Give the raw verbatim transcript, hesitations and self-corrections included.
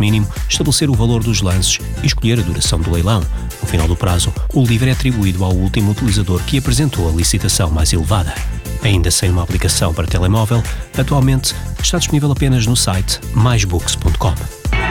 mínimo, estabelecer o valor dos lances e escolher a duração do leilão. No final do prazo, o livro é atribuído ao último utilizador que apresentou a licitação mais elevada. Ainda sem uma aplicação para telemóvel, atualmente está disponível apenas no site mais books ponto com.